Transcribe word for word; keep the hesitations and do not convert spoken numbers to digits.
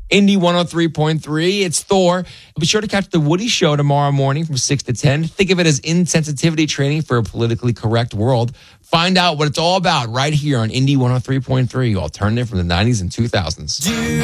Indy one oh three point three. It's Thor. Be sure to catch The Woody Show tomorrow morning from six to ten. Think of it as insensitivity training for a politically correct world. Find out what it's all about right here on Indy one oh three point three, alternative from the nineties and two thousands.